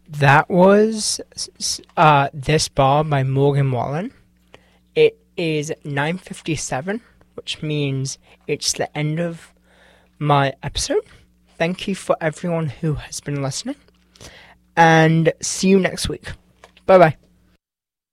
That was This Bar by Morgan Wallen. It is 9:57, which means it's the end of my episode. Thank you for everyone who has been listening, and see you next week. Bye-bye.